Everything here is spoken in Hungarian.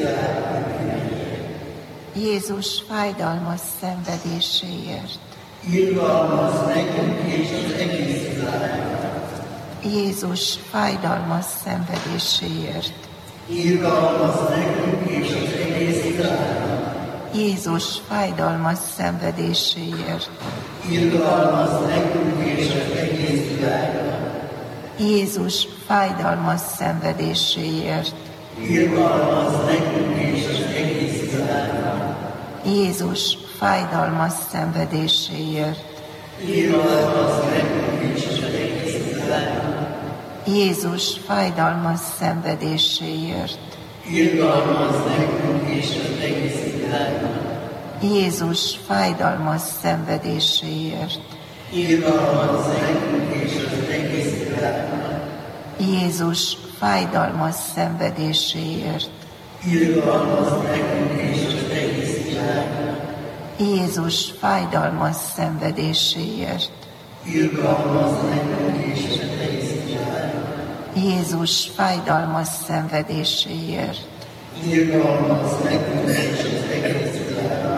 Jézus fájdalmas szenvedéséért. Irgalmazz nekünk és az egész világnak. Jézus fájdalmas szenvedéséért. Irgalmazz nekünk és az egész világnak. Jézus fájdalmas szenvedéséért. Irgalmazz nekünk és az egész világnak. Jézus fájdalmas szenvedéséért. Irgalmazz nekünk és az egész világnak. Jézus fájdalmas szenvedéséért. Irgalmazz nekünk és az egész világnak. Jézus fájdalmas szenvedéséért. Irgalmazz nekünk és az egész világnak. Jézus fájdalmas szenvedéséért. Irgalmazz nekünk és az egész világnak. Jézus fájdalmas szenvedéséért. Irgalmazz nekünk és az egész világnak. Jézus fájdalmas szenvedéséért. Irgalmazz nekünk és az egész világnak. Jézus fájdalmas szenvedéséért. Irgalmazz nekünk és az egész világnak.